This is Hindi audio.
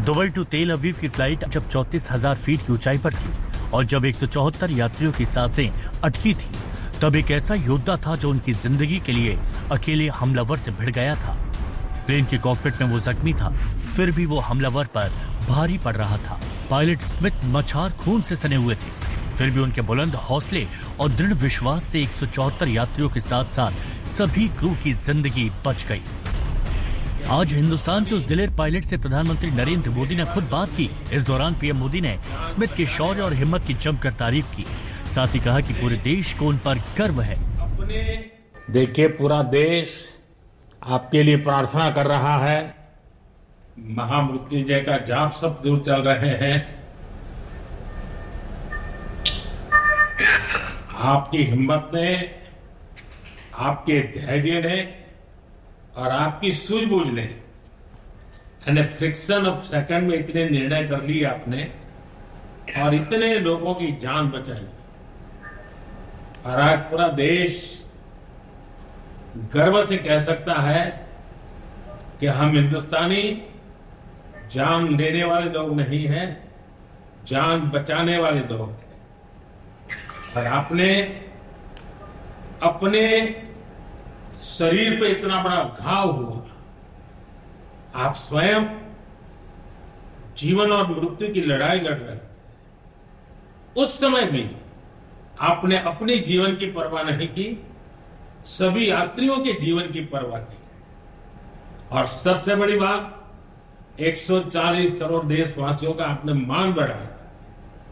दुबई टू तेल अवीव की फ्लाइट जब 34,000 फीट की ऊंचाई पर थी और जब 174 यात्रियों की सांसें अटकी थी, तब एक ऐसा योद्धा था जो उनकी जिंदगी के लिए अकेले हमलावर से भिड़ गया था। प्लेन के कॉकपिट में वो जख्मी था, फिर भी वो हमलावर पर भारी पड़ रहा था। पायलट स्मिथ मच्छर खून से सने हुए थे, फिर भी उनके बुलंद हौसले और दृढ़ विश्वास से 174 यात्रियों के साथ साथ सभी क्रू की जिंदगी बच गई। आज हिंदुस्तान के उस दिलेर पायलट से प्रधानमंत्री नरेंद्र मोदी ने खुद बात की। इस दौरान पीएम मोदी ने स्मिथ के शौर्य और हिम्मत की जमकर तारीफ की, साथ ही कहा कि पूरे देश को उन पर गर्व है। देखिए, पूरा देश आपके लिए प्रार्थना कर रहा है। महामृत्युंजय का जाप सब दूर चल रहे हैं। आपकी हिम्मत ने, आपके धैर्य ने और आपकी सूझबूझ ने फ्रिक्शन ऑफ सेकंड में इतने निर्णय कर लिए आपने और इतने लोगों की जान बचाई। और आज पूरा देश गर्व से कह सकता है कि हम हिंदुस्तानी जान लेने वाले लोग नहीं हैं, जान बचाने वाले लोग हैं। और आपने अपने शरीर पे इतना बड़ा घाव हुआ, आप स्वयं जीवन और मृत्यु की लड़ाई लड़ रहे थे। उस समय भी आपने अपने जीवन की परवाह नहीं की, सभी यात्रियों के जीवन की परवाह की। और सबसे बड़ी बात, 140 करोड़ देशवासियों का आपने मान बढ़ाया।